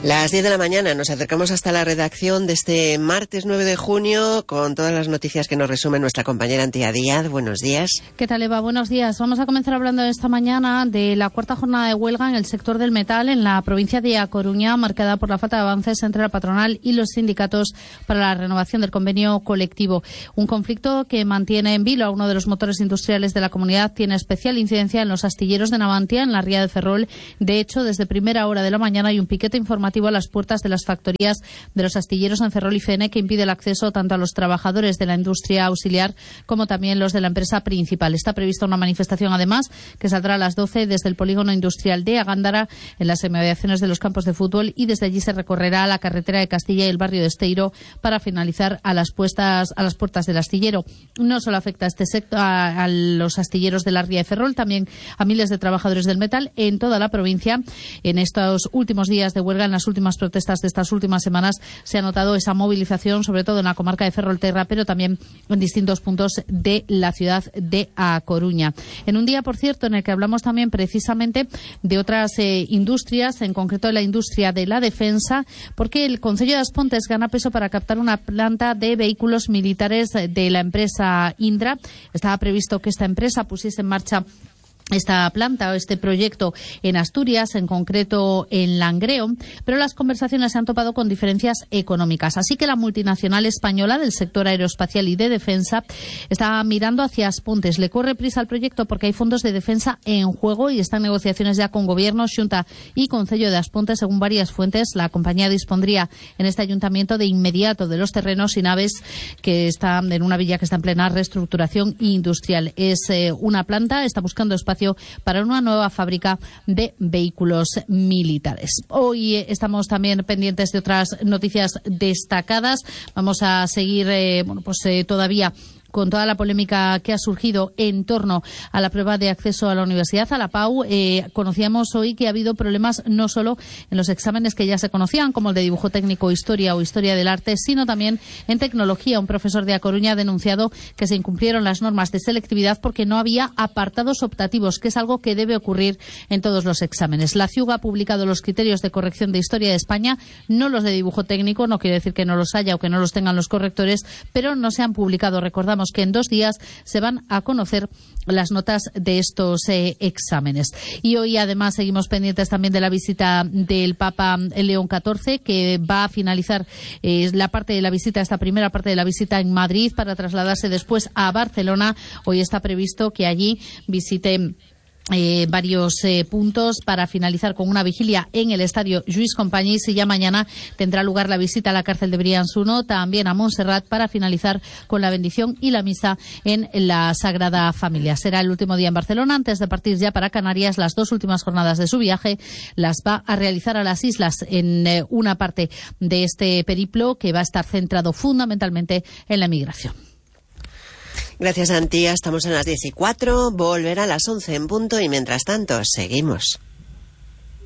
Las 10 de la mañana nos acercamos hasta la redacción de este martes 9 de junio con todas las noticias que nos resume nuestra compañera Antía Díaz. Buenos días. ¿Qué tal, Eva? Buenos días. Vamos a comenzar hablando esta mañana de la cuarta jornada de huelga en el sector del metal en la provincia de A Coruña, marcada por la falta de avances entre la patronal y los sindicatos para la renovación del convenio colectivo. Un conflicto que mantiene en vilo a uno de los motores industriales de la comunidad. Tiene especial incidencia en los astilleros de Navantia, en la ría de Ferrol. De hecho, desde primera hora de la mañana hay un piquete informativo a las puertas de las factorías de los astilleros en Ferrol y Fene, que impide el acceso tanto a los trabajadores de la industria auxiliar como también los de la empresa principal. Está prevista una manifestación, además, que saldrá a las 12 desde el polígono industrial de Agándara, en las inmediaciones de los campos de fútbol, y desde allí se recorrerá a la carretera de Castilla y el barrio de Esteiro para finalizar a las puertas del astillero. No solo afecta a este sector, a los astilleros de la ría de Ferrol, también a miles de trabajadores del metal en toda la provincia. En estos últimos días de huelga, en las últimas protestas de estas últimas semanas, se ha notado esa movilización, sobre todo en la comarca de Ferrolterra, pero también en distintos puntos de la ciudad de A Coruña. En un día, por cierto, en el que hablamos también precisamente de otras industrias, en concreto de la industria de la defensa, porque el Concello de As Pontes gana peso para captar una planta de vehículos militares de la empresa Indra. Estaba previsto que esta empresa pusiese en marcha esta planta o este proyecto en Asturias, en concreto en Langreo, pero las conversaciones se han topado con diferencias económicas. Así que la multinacional española del sector aeroespacial y de defensa está mirando hacia As Pontes. Le corre prisa al proyecto porque hay fondos de defensa en juego y están negociaciones ya con Gobierno, Xunta y Concello de As Pontes. Según varias fuentes, la compañía dispondría en este ayuntamiento de inmediato de los terrenos y naves que están en una villa que está en plena reestructuración industrial. Es una planta, está buscando espacio para una nueva fábrica de vehículos militares. Hoy estamos también pendientes de otras noticias destacadas. Vamos a seguir todavía con toda la polémica que ha surgido en torno a la prueba de acceso a la universidad, a la PAU. Conocíamos hoy que ha habido problemas no solo en los exámenes que ya se conocían, como el de dibujo técnico, historia o historia del arte, sino también en tecnología. Un profesor de A Coruña ha denunciado que se incumplieron las normas de selectividad porque no había apartados optativos, que es algo que debe ocurrir en todos los exámenes. La CIUG ha publicado los criterios de corrección de historia de España, no los de dibujo técnico. No quiere decir que no los haya o que no los tengan los correctores, pero no se han publicado. Recordamos que en 2 días se van a conocer las notas de estos exámenes. Y hoy además seguimos pendientes también de la visita del Papa León XIV, que va a finalizar la parte de la visita, esta primera parte de la visita en Madrid, para trasladarse después a Barcelona. Hoy está previsto que allí visite varios puntos para finalizar con una vigilia en el estadio Lluís Companys, y ya mañana tendrá lugar la visita a la cárcel de Brians 1, también a Montserrat, para finalizar con la bendición y la misa en la Sagrada Familia. Será el último día en Barcelona antes de partir ya para Canarias. Las 2 últimas jornadas de su viaje las va a realizar a las islas, en una parte de este periplo que va a estar centrado fundamentalmente en la migración. Gracias, Antía. Estamos en las 10:04. Volverá a las 11 en punto y mientras tanto seguimos.